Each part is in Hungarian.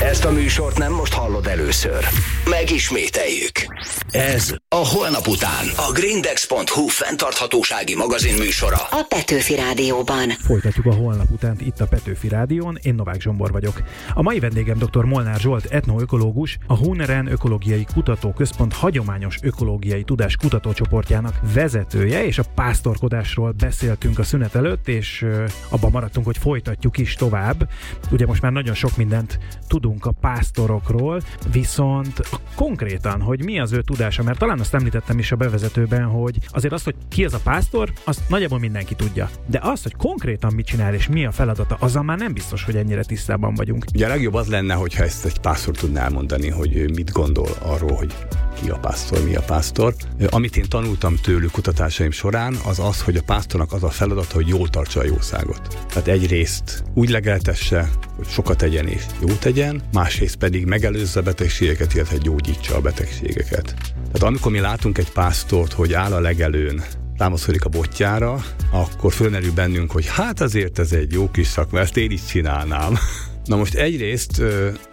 Ezt a műsort nem most hallod először. Megismételjük. Ez a Holnap után. A Grindex.hu fenntarthatósági magazin műsora. A Petőfi Rádióban. Folytatjuk a Holnap utánt itt a Petőfi Rádión. Én Novák Zsombor vagyok. A mai vendégem dr. Molnár Zsolt, etnoökológus, a Huneren Ökológiai Kutatóközpont hagyományos ökológiai tudás kutatócsoportjának vezetője, és a pásztorkodásról beszéltünk a szünet előtt, és abban maradtunk, hogy folytatjuk is tovább. Ugye most már nagyon sok mindent tudunk a pásztorokról, viszont konkrétan, hogy mi az ő tudása, mert talán azt említettem is a bevezetőben, hogy azért azt, hogy ki az a pásztor, azt nagyjából mindenki tudja. De azt, hogy konkrétan mit csinál és mi a feladata, azzal már nem biztos, hogy ennyire tisztában vagyunk. Ugye a legjobb az lenne, hogyha ezt egy pásztor tudná elmondani, hogy ő mit gondol arról, hogy ki a pásztor, mi a pásztor. Amit én tanultam tőlük kutatásaim során, az az, hogy a pásztornak az a feladata, hogy jól tartsa a jószágot. Tehát egyrészt úgy legeltesse, hogy sokat tegyen és jó tegyen, másrészt pedig megelőzze a betegségeket, illetve gyógyítsa a betegségeket. Tehát amikor mi látunk egy pásztort, hogy áll a legelőn, támaszkodik a botjára, akkor fölmerül bennünk, hogy hát azért ez egy jó kis szakma, ezt én is csinálnám. Na most egyrészt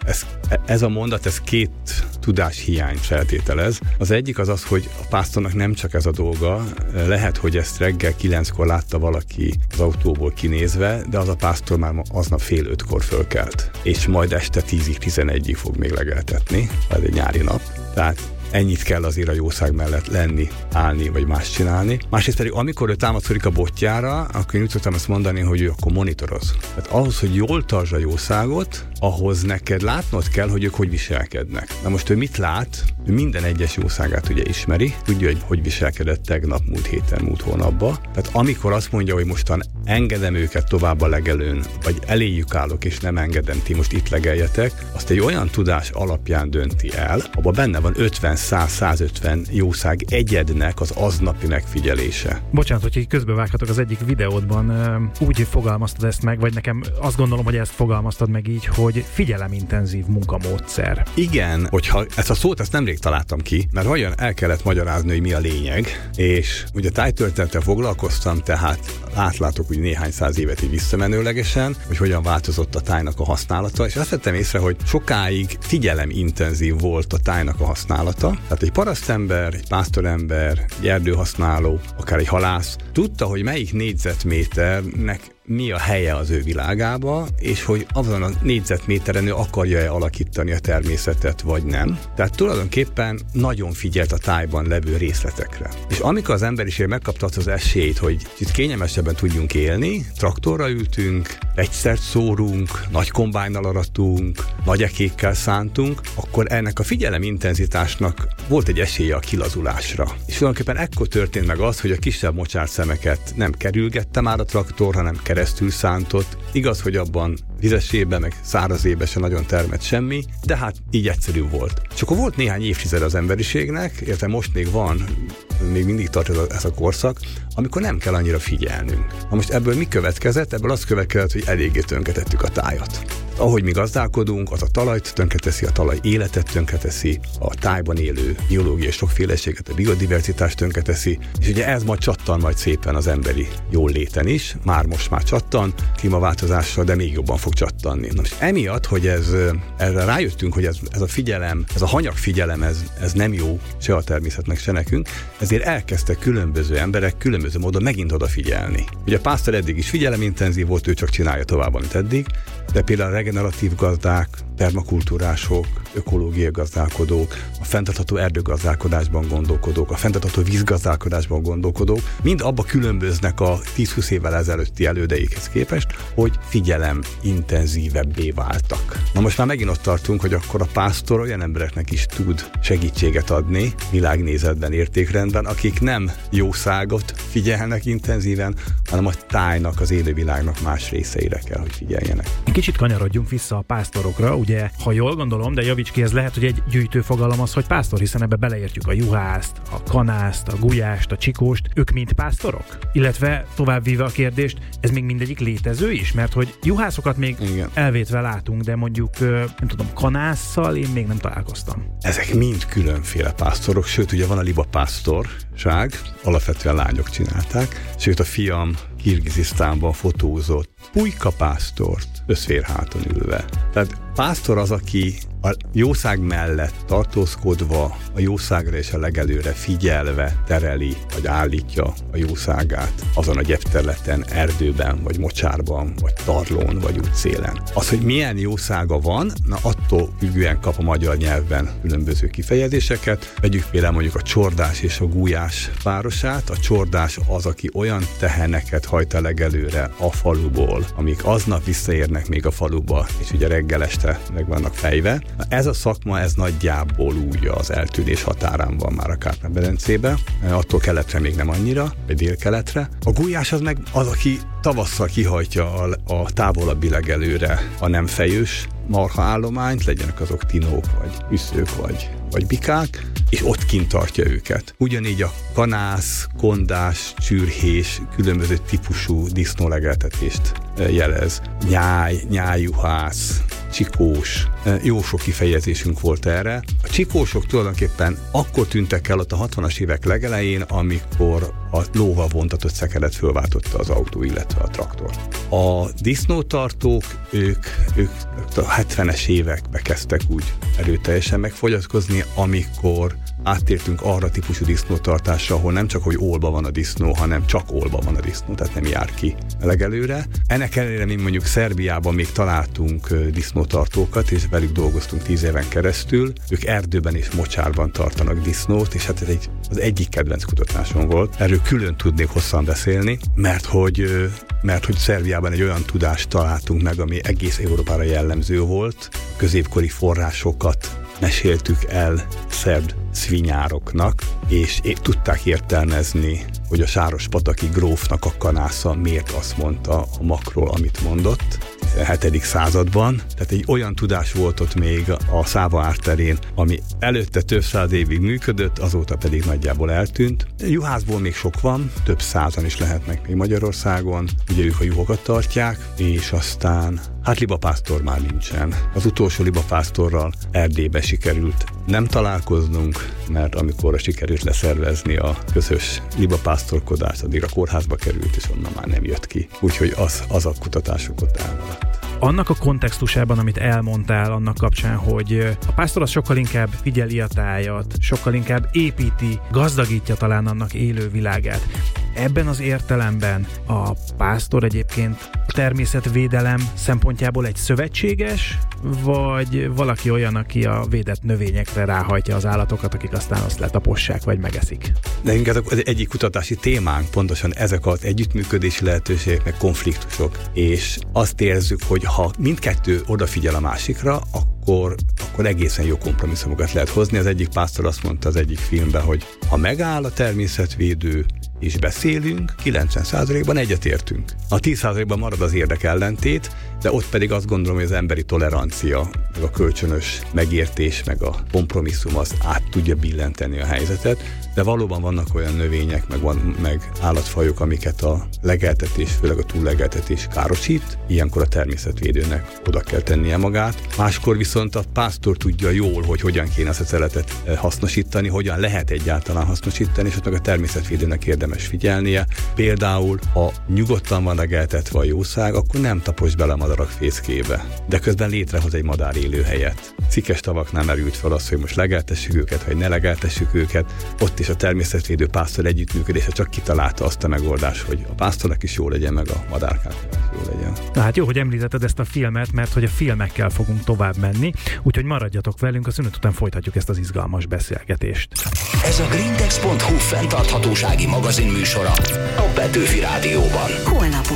ez a mondat, ez két tudáshiányt feltételez. Az egyik az az, hogy a pásztornak nem csak ez a dolga, lehet, hogy ezt reggel 9-kor látta valaki az autóból kinézve, de az a pásztor már aznap fél 5-kor fölkelt, és majd este 10-ig, 11-ig fog még legeltetni, ez egy nyári nap. Tehát ennyit kell azért a jószág mellett lenni, állni, vagy más csinálni. Másrészt pedig, amikor ő támaszkodik a botjára, akkor én úgy szoktam ezt mondani, hogy ő akkor monitoroz. Tehát ahhoz, hogy jól tartsd a jószágot, ahhoz neked látnod kell, hogy ők hogy viselkednek. Na most ő mit lát? Ő minden egyes jószágát ugye ismeri, tudja, hogy viselkedett tegnap, múlt héten, múlt hónapban. Tehát amikor azt mondja, hogy mostan engedem őket tovább a legelőn, vagy eléjük állok, és nem engedem, ti most itt legeljetek, azt egy olyan tudás alapján dönti el, abban benne van 50-100-150 jószág egyednek az aznapi megfigyelése. Bocsánat, hogy így közbevághatok, az egyik videódban úgy fogalmaztad ezt meg, vagy nekem azt gondolom, hogy ezt fogalmaztad meg így, hogy figyelemintenzív munkamódszer. Igen, hogyha ezt a szót nemrég találtam ki, mert olyan el kellett magyarázni, hogy mi a lényeg, és ugye tájtörténettel foglalkoztam, tehát átlátok úgy néhány száz évet így visszamenőlegesen, hogy hogyan változott a tájnak a használata, és azt vettem észre, hogy sokáig figyelemintenzív volt a tájnak a használata. Tehát egy parasztember, egy pásztorember, egy erdőhasználó, akár egy halász tudta, hogy melyik négyzetméternek mi a helye az ő világába, és hogy azon a négyzetméteren ő akarja-e alakítani a természetet, vagy nem. Tehát tulajdonképpen nagyon figyelt a tájban levő részletekre. És amikor az emberiség megkapta azt az esélyt, hogy itt kényelmesebben tudjunk élni, traktorra ültünk, egyszert szórunk, nagy kombájnnal aratunk, nagy ekékkel szántunk, akkor ennek a figyelemintenzitásnak volt egy esélye a kilazulásra. És tulajdonképpen ekkor történt meg az, hogy a kisebb mocsárszemeket nem kerülgette már a traktor, hanem keresztül szántott. Igaz, hogy abban vizes évben, meg száraz évben se nagyon termett semmi, de hát így egyszerű volt. És akkor volt néhány évtized az emberiségnek, értem most még van, még mindig tart ez a korszak, amikor nem kell annyira figyelnünk. Na most ebből mi következett? Ebből az következett, hogy eléggé tönkretettük a tájat. Ahogy mi gazdálkodunk, az a talajt tönkreteszi, a talaj életet tönkreteszi, a tájban élő biológiai sokféleséget, a biodiverzitást tönkreteszi, és ugye ez majd csattan majd szépen az emberi jól léten is, most már csattan, klímaváltozással, de még jobban fog csattanni. Na most emiatt, hogy erre rájöttünk, hogy ez a figyelem, ez a hanyagfigyelem, ez nem jó se a természetnek, se nekünk, ezért elkezdtek különböző emberek különböző módon megint odafigyelni. Ugye a pásztor eddig is figyelemintenzív volt, ő csak csinálja tovább, amit eddig, de például a regeneratív gazdák, permakultúrások, ökológiai gazdálkodók, a fenntartható erdőgazdálkodásban gondolkodók, a fenntartható vízgazdálkodásban gondolkodók, mind abba különböznek a 10-20 évvel ezelőtti elődeikhez képest, hogy figyelem intenzívebbé váltak. Na most már megint ott tartunk, hogy akkor a pásztor olyan embereknek is tud segítséget adni világnézetben, értékrendben, akik nem jószágot figyelnek intenzíven, hanem a tájnak, az élővilágnak más részeire kell, hogy figyeljenek. Kicsit kanyarodjunk vissza a pásztorokra, ugye, ha jól gondolom, de javíts ki, ez lehet, hogy egy gyűjtő fogalom az, hogy pásztor, hiszen ebbe beleértjük a juhászt, a kanászt, a gulyást, a csikóst, ők mind pásztorok? Illetve továbbvíve a kérdést, ez még mindegyik létező is, mert hogy juhászokat még igen, elvétve látunk, de mondjuk, nem tudom, kanásszal én még nem találkoztam. Ezek mind különféle pásztorok, sőt, ugye van a libapásztorság, alapvetően lányok csinálták, sőt a fiam Kirgizisztánban fotózott pulykapásztort összférháton ülve. Tehát pásztor az, aki a jószág mellett tartózkodva a jószágra és a legelőre figyelve tereli, vagy állítja a jószágát azon a gyepterületen, erdőben, vagy mocsárban, vagy tarlón, vagy útszélen. Az, hogy milyen jószága van, na attól függően kap a magyar nyelvben különböző kifejezéseket. Vegyük például mondjuk a csordás és a gúlyás párosát. A csordás az, aki olyan teheneket hajt a legelőre a faluból, amik aznap visszaérnek még a faluba, és ugye reggel este meg vannak fejve. Na ez a szakma, ez nagyjából úgy az eltűnés határán van már a Kárpát-medencébe, attól keletre még nem annyira, vagy délkeletre. A gúlyás az meg az, aki tavasszal kihajtja a távolabbi legelőre a nem fejős marhaállományt, legyenek azok tinók, vagy üszők, vagy bikák, és ott kint tartja őket. Ugyanígy a kanász, kondás, csürhés, különböző típusú disznólegeltetést jelez. Nyájjuhász, csikós, jó sok kifejezésünk volt erre. A csikósok tulajdonképpen akkor tűntek el ott a 60-as évek legelején, amikor a lóval vontatott szekeret fölváltotta az autó, illetve a traktor. A disznótartók, ők a 70-es évekbe kezdtek úgy erőteljesen megfogyatkozni, amikor áttértünk arra típusú disznótartásra, ahol nem csak, hogy ólba van a disznó, hanem csak ólba van a disznó, tehát nem jár ki legelőre. Ennek ellenére mi mondjuk Szerbiában még találtunk disznótartókat, és velük dolgoztunk 10 éven keresztül. Ők erdőben és mocsárban tartanak disznót, és hát ez az egyik kedvenc kutatásom volt. Erről külön tudnék hosszan beszélni, mert hogy Szerbiában egy olyan tudást találtunk meg, ami egész Európára jellemző volt. Középkori forrásokat meséltük el szerb szvinyároknak, és tudták értelmezni, hogy a sárospataki grófnak a kanásza miért azt mondta a makról, amit mondott. 7. században, tehát egy olyan tudás volt ott még a Száva árterén, ami előtte több száz évig működött, azóta pedig nagyjából eltűnt. Juhászból még sok van, több százan is lehetnek még Magyarországon, ugye ők a juhokat tartják, és aztán libapásztor már nincsen. Az utolsó libapásztorral Erdélybe sikerült nem találkoznunk, mert amikor sikerült leszervezni a közös libapásztorkodást, addig a kórházba került, és onnan már nem jött ki. Úgyhogy az a kutatások ott elmaradt. Annak a kontextusában, amit elmondtál annak kapcsán, hogy a pásztor az sokkal inkább figyeli a tájat, sokkal inkább építi, gazdagítja talán annak élő világát. Ebben az értelemben a pásztor egyébként a természetvédelem szempontjából egy szövetséges, vagy valaki olyan, aki a védett növényekre ráhajtja az állatokat, akik aztán azt letapossák, vagy megeszik? De inkább az egyik kutatási témánk pontosan ezek az együttműködési lehetőségek, meg konfliktusok. És azt érzük, hogy ha mindkettő odafigyel a másikra, akkor egészen jó kompromisszumokat lehet hozni. Az egyik pásztor azt mondta az egyik filmben, hogy ha megáll a természetvédő, és beszélünk, 90%-ban egyetértünk. A 10%-ban marad az érdekellentét, de ott pedig azt gondolom, hogy az emberi tolerancia, meg a kölcsönös megértés, meg a kompromisszum az át tudja billenteni a helyzetet, de valóban vannak olyan növények, meg állatfajok, amiket a legeltetés, főleg a túllegeltetés károsít, ilyenkor a természetvédőnek oda kell tennie magát. Máskor viszont a pásztor tudja jól, hogy hogyan kéne ezt a területet hasznosítani, hogyan lehet egyáltalán hasznosítani, és ott meg a természetvédőnek érdemes figyelnie. Például, ha nyugodtan van legeltetve a jószág, akkor nem taposd bele a madarak fészkébe, de közben létrehoz egy madár élőhelyet. Szikes tavaknál merült fel az, hogy most legeltessük őket, vagy ne legeltessük őket. Ott is a természetvédő pásztor együttműködése csak kitalálta azt a megoldást, hogy a pásztornak is jó legyen, meg a madárkának is jó legyen. Na hát jó, hogy említetted ezt a filmet, mert hogy a filmekkel fogunk tovább menni, úgyhogy maradjatok velünk, a szünet után folytatjuk ezt az izgalmas beszélgetést. Ez a grindex.hu fenntarthatósági magazin műsora a Petőfi Rádióban. Holnap